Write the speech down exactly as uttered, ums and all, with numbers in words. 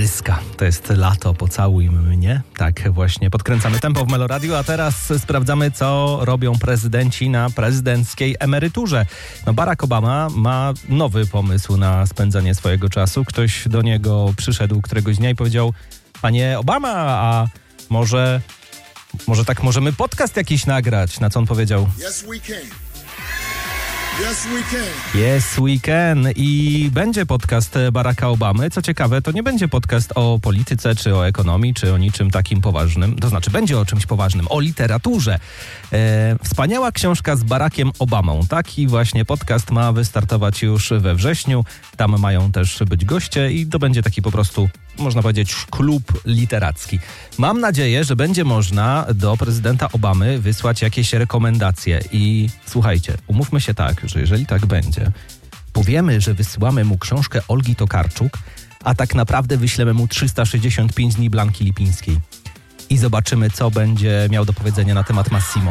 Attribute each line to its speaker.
Speaker 1: pryska. To jest lato, pocałuj mnie. Tak właśnie, podkręcamy tempo w Meloradiu, a teraz sprawdzamy, co robią prezydenci na prezydenckiej emeryturze. No, Barack Obama ma nowy pomysł na spędzanie swojego czasu. Ktoś do niego przyszedł któregoś dnia i powiedział: panie Obama, a może, może tak możemy podcast jakiś nagrać? Na co on powiedział:
Speaker 2: Yes, we can. Yes, we can.
Speaker 1: Yes, we can. I będzie podcast Baracka Obamy. Co ciekawe, to nie będzie podcast o polityce, czy o ekonomii, czy o niczym takim poważnym. To znaczy, będzie o czymś poważnym, o literaturze. E, wspaniała książka z Barackiem Obamą. Taki właśnie podcast ma wystartować już we wrześniu. Tam mają też być goście i to będzie taki po prostu, można powiedzieć, klub literacki. Mam nadzieję, że będzie można do prezydenta Obamy wysłać jakieś rekomendacje. I słuchajcie, umówmy się tak, że jeżeli tak będzie, powiemy, że wysyłamy mu książkę Olgi Tokarczuk, a tak naprawdę wyślemy mu trzysta sześćdziesiąt pięć dni Blanki Lipińskiej. I zobaczymy, co będzie miał do powiedzenia na temat Massimo.